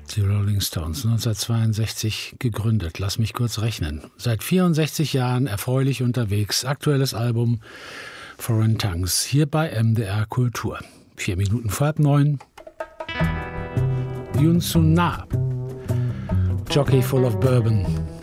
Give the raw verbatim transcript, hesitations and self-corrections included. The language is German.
Die Rolling Stones, neunzehnhundertzweiundsechzig gegründet. Lass mich kurz rechnen. Seit vierundsechzig Jahren erfreulich unterwegs. Aktuelles Album Foreign Tongues. Hier bei M D R Kultur. Vier Minuten vor halb neun. Yun Sun Na. Jockey full of bourbon.